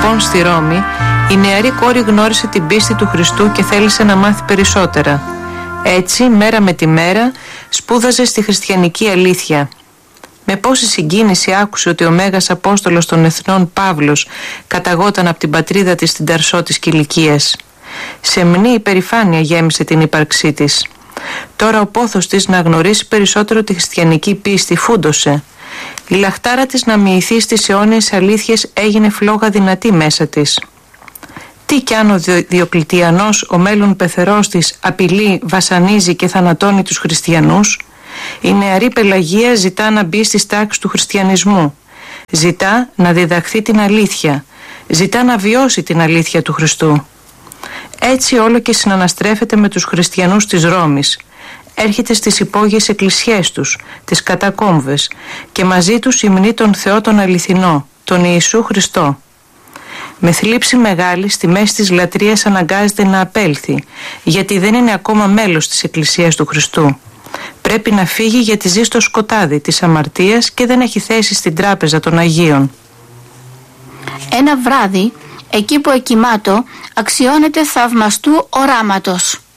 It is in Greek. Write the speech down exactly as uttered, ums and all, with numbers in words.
λοιπόν στη Ρώμη, η νεαρή κόρη γνώρισε την πίστη του Χριστού και θέλησε να μάθει περισσότερα. Έτσι, μέρα με τη μέρα, σπούδαζε στη χριστιανική αλήθεια. Με πόση συγκίνηση άκουσε ότι ο Μέγας Απόστολος των Εθνών Παύλος καταγόταν από την πατρίδα της στην Ταρσό της Κιλικίας. Σεμνή υπερηφάνεια γέμισε την ύπαρξή της. Τώρα ο πόθος της να γνωρίσει περισσότερο τη χριστιανική πίστη φούντωσε. Η λαχτάρα της να μοιηθεί στις αιώνιες αλήθειες έγινε φλόγα δυνατή μέσα της. Τι κι αν ο Διοκλητιανός, ο μέλλον πεθερός της, απειλεί, βασανίζει και θανατώνει τους χριστιανούς, η νεαρή Πελαγία ζητά να μπει στις τάξεις του χριστιανισμού. Ζητά να διδαχθεί την αλήθεια. Ζητά να βιώσει την αλήθεια του Χριστού. Έτσι όλο και συναναστρέφεται με τους χριστιανούς της Ρώμης. Έρχεται στις υπόγειες εκκλησιές τους, τις κατακόμβες, και μαζί τους υμνεί τον Θεό τον αληθινό, τον Ιησού Χριστό. Με θλίψη μεγάλη στη μέση της λατρείας αναγκάζεται να απέλθει, γιατί δεν είναι ακόμα μέλος της Εκκλησίας του Χριστού. Πρέπει να φύγει γιατί ζει στο σκοτάδι της αμαρτίας και δεν έχει θέση στην τράπεζα των Αγίων. Ένα βράδυ, εκεί που εκοιμάτω, αξιώνεται θαυμαστού οράματος.